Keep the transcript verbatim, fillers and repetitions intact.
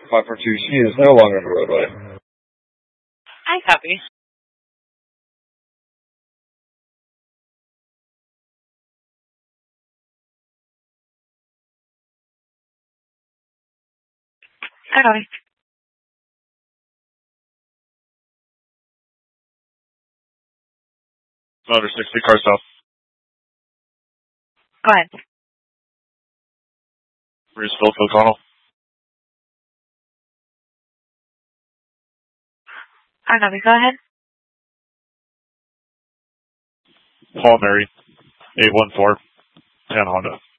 five four two, she is no longer on the roadway. I copy. I copy. Motor sixty, car south. Go ahead. Bruce Phil Connell. I copy. Go ahead. Paul Mary, eight one four, ten Honda.